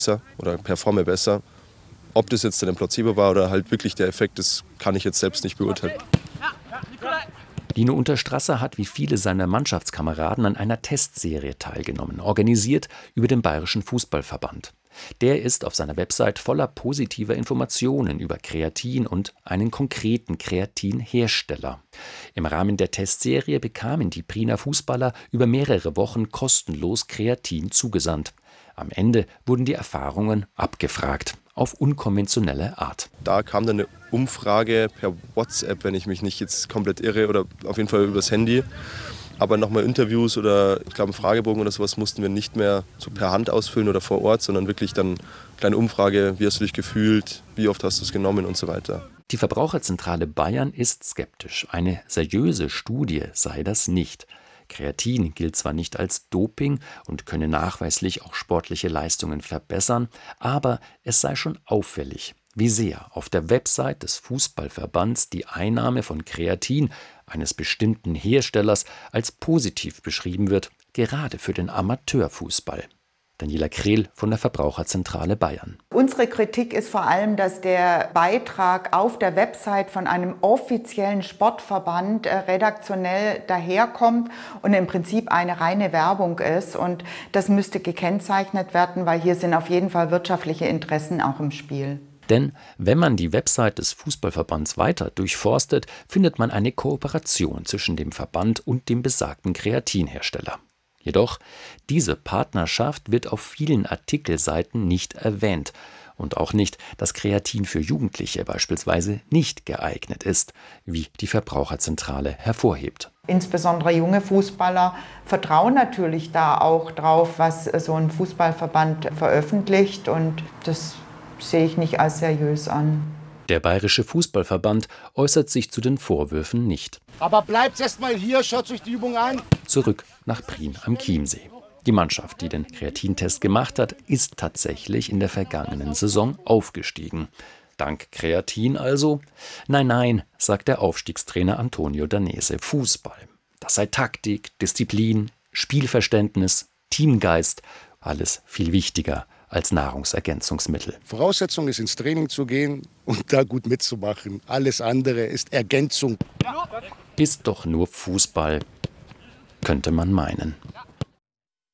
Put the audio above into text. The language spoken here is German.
besser oder performe besser. Ob das jetzt dann ein Placebo war oder halt wirklich der Effekt, das kann ich jetzt selbst nicht beurteilen. Lino Unterstrasser hat wie viele seiner Mannschaftskameraden an einer Testserie teilgenommen, organisiert über den Bayerischen Fußballverband. Der ist auf seiner Website voller positiver Informationen über Kreatin und einen konkreten Kreatinhersteller. Im Rahmen der Testserie bekamen die Priener Fußballer über mehrere Wochen kostenlos Kreatin zugesandt. Am Ende wurden die Erfahrungen abgefragt, auf unkonventionelle Art. Da kam dann eine Umfrage per WhatsApp, wenn ich mich nicht jetzt komplett irre, oder auf jeden Fall übers Handy. Aber nochmal Interviews oder ich glaube einen Fragebogen oder sowas mussten wir nicht mehr so per Hand ausfüllen oder vor Ort, sondern wirklich dann eine kleine Umfrage, wie hast du dich gefühlt, wie oft hast du es genommen und so weiter. Die Verbraucherzentrale Bayern ist skeptisch. Eine seriöse Studie sei das nicht. Kreatin gilt zwar nicht als Doping und könne nachweislich auch sportliche Leistungen verbessern, aber es sei schon auffällig, wie sehr auf der Website des Fußballverbands die Einnahme von Kreatin eines bestimmten Herstellers als positiv beschrieben wird, gerade für den Amateurfußball. Daniela Krehl von der Verbraucherzentrale Bayern. Unsere Kritik ist vor allem, dass der Beitrag auf der Website von einem offiziellen Sportverband redaktionell daherkommt und im Prinzip eine reine Werbung ist. Und das müsste gekennzeichnet werden, weil hier sind auf jeden Fall wirtschaftliche Interessen auch im Spiel. Denn wenn man die Website des Fußballverbands weiter durchforstet, findet man eine Kooperation zwischen dem Verband und dem besagten Kreatinhersteller. Jedoch, diese Partnerschaft wird auf vielen Artikelseiten nicht erwähnt und auch nicht, dass Kreatin für Jugendliche beispielsweise nicht geeignet ist, wie die Verbraucherzentrale hervorhebt. Insbesondere junge Fußballer vertrauen natürlich da auch drauf, was so ein Fußballverband veröffentlicht, und das sehe ich nicht als seriös an. Der Bayerische Fußballverband äußert sich zu den Vorwürfen nicht. Aber bleibt erst mal hier, schaut euch die Übung an. Zurück nach Prien am Chiemsee. Die Mannschaft, die den Kreatintest gemacht hat, ist tatsächlich in der vergangenen Saison aufgestiegen. Dank Kreatin also? Nein, sagt der Aufstiegstrainer Antonio Danese. Fußball. Das sei Taktik, Disziplin, Spielverständnis, Teamgeist. Alles viel wichtiger als Nahrungsergänzungsmittel. Voraussetzung ist, ins Training zu gehen und da gut mitzumachen. Alles andere ist Ergänzung. Ist doch nur Fußball, könnte man meinen.